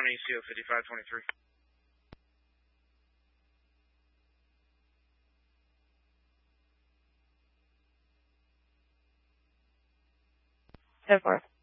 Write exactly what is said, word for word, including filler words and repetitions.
on E C O fifty-five twenty-three. ten four.